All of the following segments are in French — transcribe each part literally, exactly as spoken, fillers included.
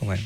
même.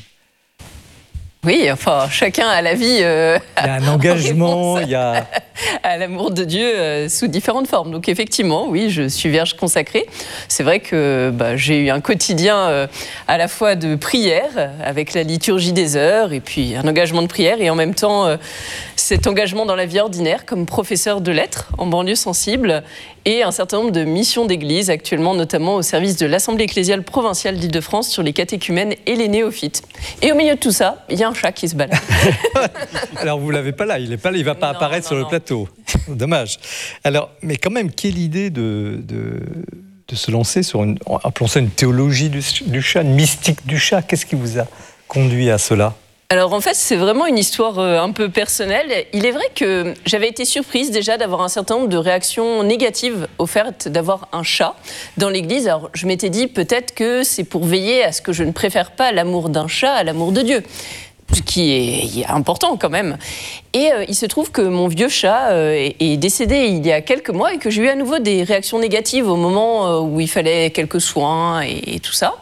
Oui, enfin, chacun a la vie. Euh, il y a un engagement, il y a. à l'amour de Dieu euh, sous différentes formes. Donc, effectivement, oui, je suis vierge consacrée. C'est vrai que bah, j'ai eu un quotidien euh, à la fois de prière, avec la liturgie des heures, et puis un engagement de prière, et en même temps, euh, cet engagement dans la vie ordinaire, comme professeur de lettres en banlieue sensible, et un certain nombre de missions d'église, actuellement notamment au service de l'Assemblée ecclésiale provinciale d'Île-de-France sur les catéchumènes et les néophytes. Et au milieu de tout ça, il y a un chat qui se balade. Alors vous l'avez pas là, il est pas là, il va pas non, apparaître non, sur non. le plateau. Dommage. Alors, mais quand même, quelle idée de, de, de se lancer sur une, appelons ça une théologie du, du chat, une mystique du chat. Qu'est-ce qui vous a conduit à cela ? Alors en fait, c'est vraiment une histoire euh, un peu personnelle. Il est vrai que j'avais été surprise déjà d'avoir un certain nombre de réactions négatives au fait d'avoir un chat dans l'église. Alors je m'étais dit peut-être que c'est pour veiller à ce que je ne préfère pas l'amour d'un chat à l'amour de Dieu. Ce qui est important quand même. Et euh, il se trouve que mon vieux chat euh, est, est décédé il y a quelques mois et que j'ai eu à nouveau des réactions négatives au moment euh, où il fallait quelques soins et, et tout ça.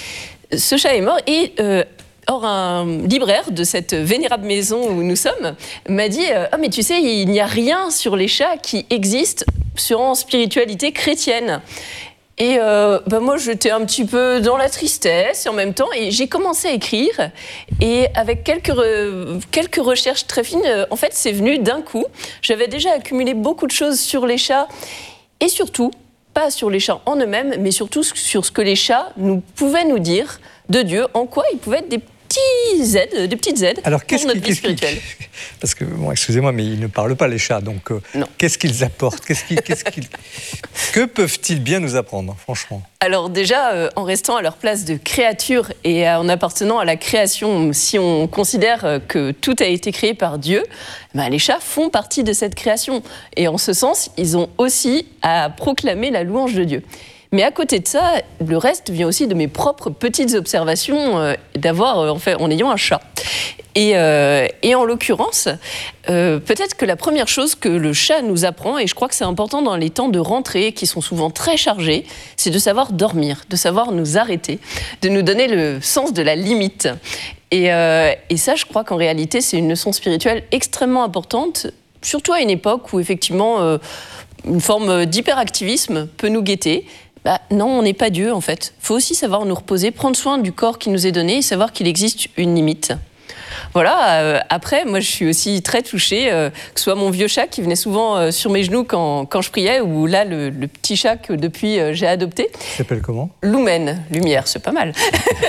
Ce chat est mort et... Euh, Or, un libraire de cette vénérable maison où nous sommes m'a dit « Ah, mais tu sais, il n'y a rien sur les chats qui existe sur en spiritualité chrétienne. » Et euh, ben moi, j'étais un petit peu dans la tristesse et en même temps, et j'ai commencé à écrire. Et avec quelques, re, quelques recherches très fines, en fait, c'est venu d'un coup. J'avais déjà accumulé beaucoup de choses sur les chats et surtout, pas sur les chats en eux-mêmes, mais surtout sur ce que les chats nous pouvaient nous dire de Dieu, en quoi ils pouvaient être des petits aides, des petites aides Alors, pour notre vie spirituelle. Qui, parce que, bon, excusez-moi, mais ils ne parlent pas les chats, donc euh, qu'est-ce qu'ils apportent, qu'est-ce qu'ils, qu'est-ce qu'ils, que peuvent-ils bien nous apprendre, franchement ? Alors déjà, euh, en restant à leur place de créature et en appartenant à la création, si on considère que tout a été créé par Dieu, ben, les chats font partie de cette création. Et en ce sens, ils ont aussi à proclamer la louange de Dieu. Mais à côté de ça, le reste vient aussi de mes propres petites observations euh, d'avoir, euh, en fait, en ayant un chat. Et, euh, et en l'occurrence, euh, peut-être que la première chose que le chat nous apprend, et je crois que c'est important dans les temps de rentrée, qui sont souvent très chargés, c'est de savoir dormir, de savoir nous arrêter, de nous donner le sens de la limite. Et, euh, et ça, je crois qu'en réalité, c'est une leçon spirituelle extrêmement importante, surtout à une époque où, effectivement, euh, une forme d'hyperactivisme peut nous guetter. Bah, non, on n'est pas Dieu, en fait. Il faut aussi savoir nous reposer, prendre soin du corps qui nous est donné et savoir qu'il existe une limite. Voilà, euh, après, moi, je suis aussi très touchée, euh, que ce soit mon vieux chat qui venait souvent euh, sur mes genoux quand, quand je priais, ou là, le, le petit chat que depuis euh, j'ai adopté. Il s'appelle comment ? Lumen, lumière, c'est pas mal.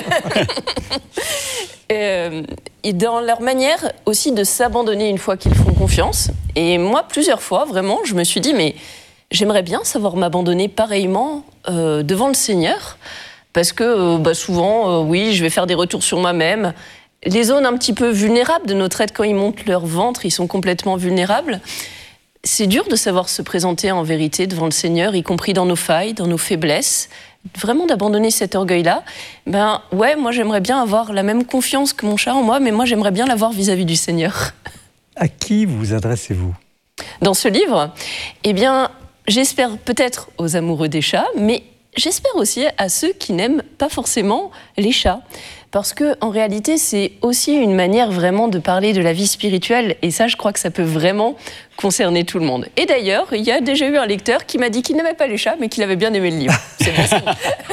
euh, et dans leur manière aussi de s'abandonner une fois qu'ils font confiance. Et moi, plusieurs fois, vraiment, je me suis dit, mais j'aimerais bien savoir m'abandonner pareillement euh, devant le Seigneur, parce que euh, bah, souvent, euh, oui, je vais faire des retours sur moi-même. Les zones un petit peu vulnérables de notre être, quand ils montent leur ventre, ils sont complètement vulnérables. C'est dur de savoir se présenter en vérité devant le Seigneur, y compris dans nos failles, dans nos faiblesses. Vraiment d'abandonner cet orgueil-là. Ben ouais, moi j'aimerais bien avoir la même confiance que mon chat en moi, mais moi j'aimerais bien l'avoir vis-à-vis du Seigneur. À qui vous adressez-vous ? Dans ce livre, eh bien, j'espère peut-être aux amoureux des chats, mais j'espère aussi à ceux qui n'aiment pas forcément les chats. Parce qu'en réalité, c'est aussi une manière vraiment de parler de la vie spirituelle. Et ça, je crois que ça peut vraiment concerner tout le monde. Et d'ailleurs, il y a déjà eu un lecteur qui m'a dit qu'il n'aimait pas les chats, mais qu'il avait bien aimé le livre. C'est bon, c'est bon.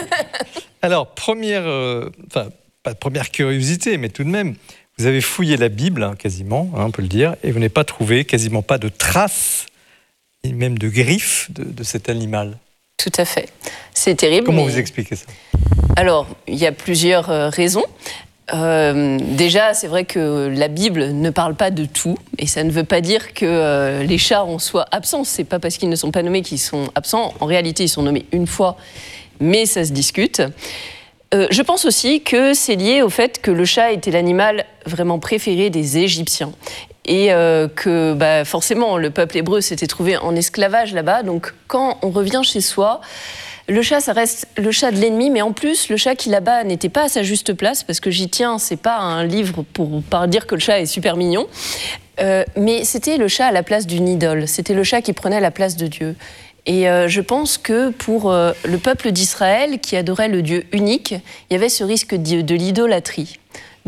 Alors, première, euh, enfin, pas de première curiosité, mais tout de même, vous avez fouillé la Bible, hein, quasiment, hein, on peut le dire, et vous n'avez pas trouvé quasiment pas de traces, et même de griffes de, de cet animal. Tout à fait. C'est terrible. Comment mais... vous expliquez ça ? Alors, il y a plusieurs euh, raisons. Euh, déjà, c'est vrai que la Bible ne parle pas de tout, et ça ne veut pas dire que euh, les chats en soient absents. C'est pas parce qu'ils ne sont pas nommés qu'ils sont absents. En réalité, ils sont nommés une fois, mais ça se discute. Euh, je pense aussi que c'est lié au fait que le chat était l'animal vraiment préféré des Égyptiens. Et euh, que bah, forcément, le peuple hébreu s'était trouvé en esclavage là-bas. Donc, quand on revient chez soi, le chat, ça reste le chat de l'ennemi. Mais en plus, le chat qui là-bas n'était pas à sa juste place, parce que j'y tiens, c'est pas un livre pour, pour dire que le chat est super mignon. Euh, mais c'était le chat à la place d'une idole. C'était le chat qui prenait la place de Dieu. Et euh, je pense que pour euh, le peuple d'Israël, qui adorait le Dieu unique, il y avait ce risque de, de l'idolâtrie.